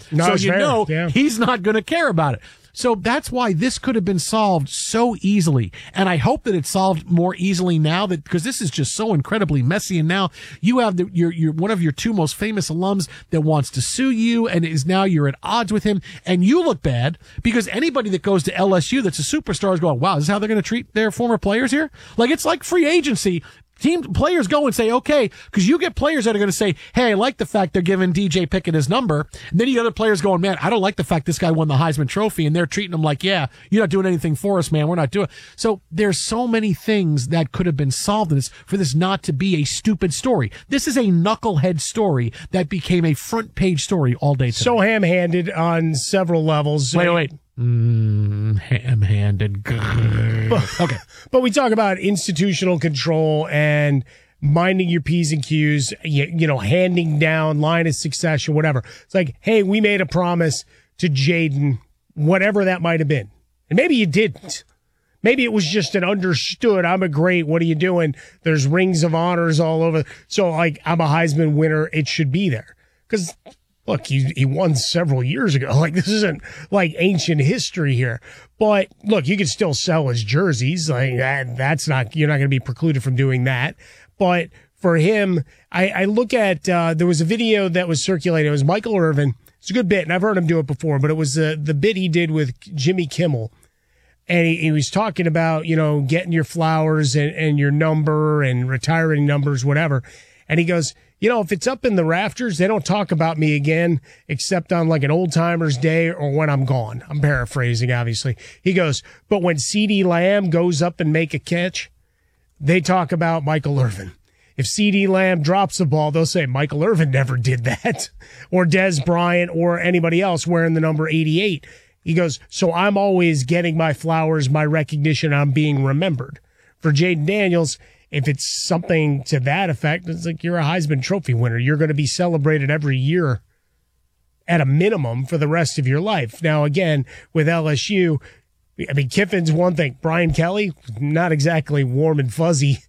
No, so yeah. He's not going to care about it. So that's why this could have been solved so easily. And I hope that it's solved more easily now because this is just so incredibly messy. And now you have your one of your two most famous alums that wants to sue you and you're at odds with him and you look bad because anybody that goes to LSU that's a superstar is going, wow, this is how they're going to treat their former players here? Like it's like free agency. Players go and say, okay, because you get players that are going to say, hey, I like the fact they're giving DJ Pickett his number. And then you get other players going, man, I don't like the fact this guy won the Heisman Trophy. And they're treating him like, yeah, you're not doing anything for us, man. We're not doing. So there's so many things that could have been solved in this for this not to be a stupid story. This is a knucklehead story that became a front page story all day today. So ham-handed on several levels. Wait. Ham-handed. Okay. But we talk about institutional control and minding your P's and Q's, handing down line of succession, whatever. It's like, hey, we made a promise to Jaden, whatever that might have been. And maybe you didn't. Maybe it was just an understood, I'm a great, what are you doing? There's rings of honors all over. So, like, I'm a Heisman winner. It should be there. Because look, he won several years ago. Like, this isn't like ancient history here. But look, you can still sell his jerseys. Like that's not, you're not going to be precluded from doing that. But for him, I look at, there was a video that was circulated. It was Michael Irvin. It's a good bit, and I've heard him do it before, but it was the bit he did with Jimmy Kimmel. And he was talking about, getting your flowers and your number and retiring numbers, whatever. And he goes, if it's up in the rafters, they don't talk about me again, except on like an old timer's day or when I'm gone. I'm paraphrasing, obviously. He goes, but when CeeDee Lamb goes up and make a catch, they talk about Michael Irvin. If CeeDee Lamb drops the ball, they'll say Michael Irvin never did that, or Dez Bryant or anybody else wearing the number 88. He goes, so I'm always getting my flowers, my recognition, I'm being remembered. For Jaden Daniels, if it's something to that effect, it's like you're a Heisman Trophy winner. You're going to be celebrated every year at a minimum for the rest of your life. Now, again, with LSU, I mean, Kiffin's one thing. Brian Kelly, not exactly warm and fuzzy,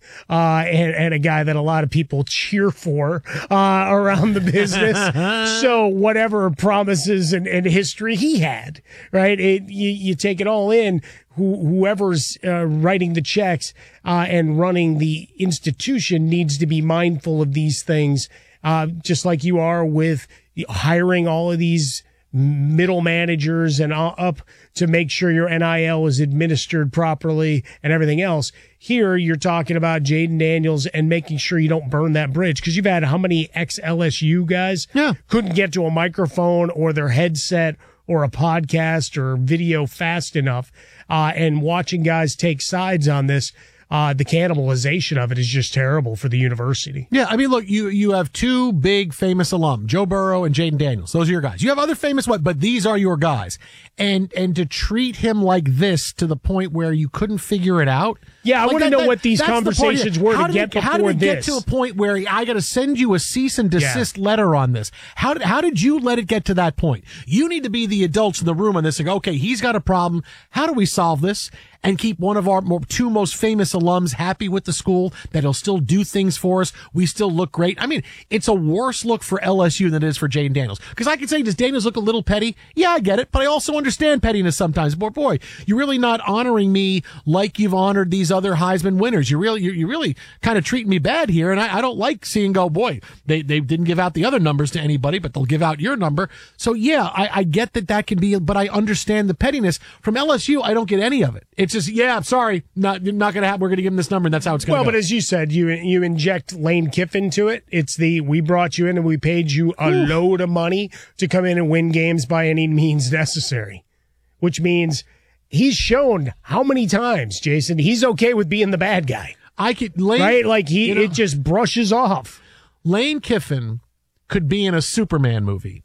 and a guy that a lot of people cheer for around the business. So whatever promises and history he had, right? You take it all in. Whoever's writing the checks and running the institution needs to be mindful of these things, just like you are with hiring all of these middle managers and up to make sure your NIL is administered properly and everything else. Here, you're talking about Jaden Daniels and making sure you don't burn that bridge, because you've had how many ex-LSU guys couldn't get to a microphone or their headset or a podcast or video fast enough, and watching guys take sides on this. The cannibalization of it is just terrible for the university. Yeah, I mean, look, you have two big famous alum, Joe Burrow and Jaden Daniels. Those are your guys. You have other famous ones, but these are your guys. And to treat him like this to the point where you couldn't figure it out. Yeah, I want to know what these conversations were to get before this. How did it get to a point where I got to send you a cease and desist letter on this? How did you let it get to that point? You need to be the adults in the room on this and go, okay, he's got a problem. How do we solve this? And keep one of our two most famous alums happy with the school, that he'll still do things for us. We still look great. I mean, it's a worse look for LSU than it is for Jaden Daniels. Because I can say, does Daniels look a little petty? Yeah, I get it. But I also understand pettiness sometimes. But boy, you're really not honoring me like you've honored these other Heisman winners. You're really kind of treating me bad here. And I don't like seeing they didn't give out the other numbers to anybody, but they'll give out your number. So yeah, I get that can be, but I understand the pettiness. From LSU, I don't get any of it. It's just, I'm sorry, not going to happen. We're going to give him this number, and that's how it's going to go. Well, but as you said, you inject Lane Kiffin to it. It's we brought you in and we paid you a load of money to come in and win games by any means necessary, which means he's shown how many times, Jason, he's okay with being the bad guy. Right? Like it just brushes off. Lane Kiffin could be in a Superman movie,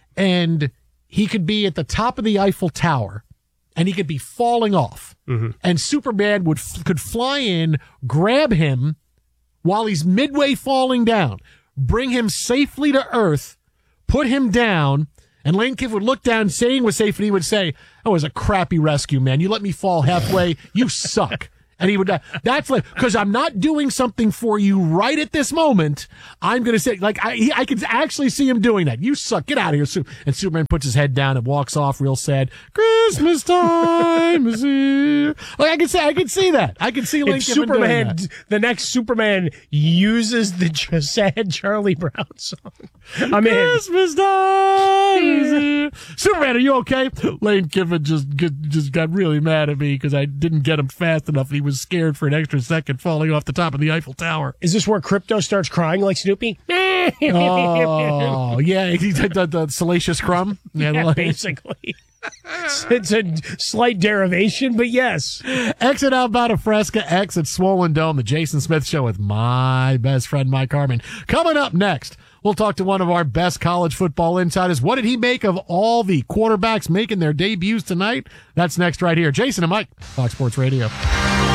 and he could be at the top of the Eiffel Tower, and he could be falling off. Mm-hmm. And Superman could fly in, grab him while he's midway falling down, bring him safely to Earth, put him down, and Lane Kiffin would look down, saying was safe, and he would say, "Oh, it was a crappy rescue, man. You let me fall halfway. You suck." And he would, that's like, because I'm not doing something for you right at this moment. I'm going to say, like, I can actually see him doing that. You suck. Get out of here. And Superman puts his head down and walks off real sad. Christmas time is here. Like, I can see that. I can see Lane Kiffin doing that. The next Superman uses the sad Charlie Brown song. I'm Christmas time is here. Superman, are you okay? Lane Kiffin just got really mad at me because I didn't get him fast enough. He was scared for an extra second falling off the top of the Eiffel Tower. Is this where Crypto starts crying like Snoopy? Oh, yeah. The Salacious Crumb. Yeah, basically. It's a slight derivation, but yes. Exit outbound of Fresca, exit Swollen Dome, the Jason Smith Show with my best friend, Mike Harmon. Coming up next, we'll talk to one of our best college football insiders. What did he make of all the quarterbacks making their debuts tonight? That's next right here. Jason and Mike, Fox Sports Radio.